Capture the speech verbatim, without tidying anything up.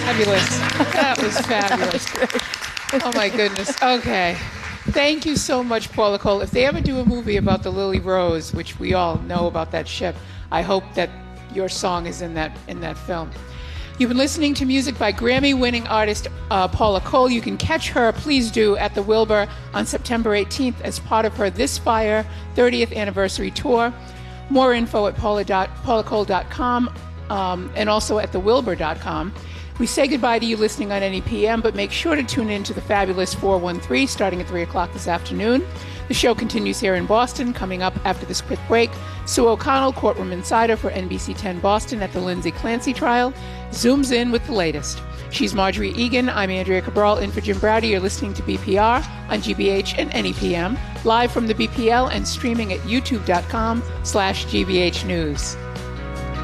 Fabulous. That was fabulous. Oh, my goodness. Okay. Thank you so much, Paula Cole. If they ever do a movie about the Lily Rose, which we all know about that ship, I hope that your song is in that in that film. You've been listening to music by Grammy-winning artist uh, Paula Cole. You can catch her, please do, at the Wilbur on September eighteenth as part of her This Fire thirtieth Anniversary Tour. More info at paula cole dot com um, and also at the wilbur dot com. We say goodbye to you listening on N E P M, but make sure to tune in to the fabulous four one three starting at three o'clock this afternoon. The show continues here in Boston. Coming up after this quick break, Sue O'Connell, Courtroom Insider for N B C ten Boston at the Lindsay Clancy trial, zooms in with the latest. She's Marjorie Egan. I'm Andrea Cabral in for Jim Browdy. You're listening to B P R on G B H and N E P M, live from the B P L and streaming at youtube dot com slash G B H News.